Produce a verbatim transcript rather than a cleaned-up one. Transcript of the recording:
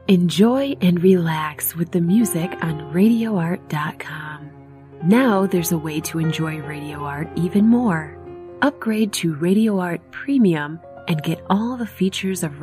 Enjoy and relax with the music on radio art dot com. Now there's a way to enjoy RadioArt even more. Upgrade to RadioArt Premium and get all the features of